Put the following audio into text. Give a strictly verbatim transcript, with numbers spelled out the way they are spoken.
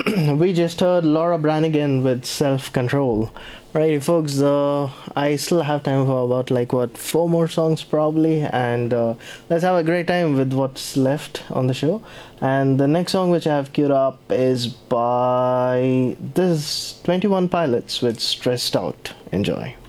We just heard Laura Branigan with Self Control. Right, folks, uh, I still have time for about like what, four more songs probably, and uh, let's have a great time with what's left on the show. And the next song which I have queued up is by this twenty-one Pilots with Stressed Out. Enjoy.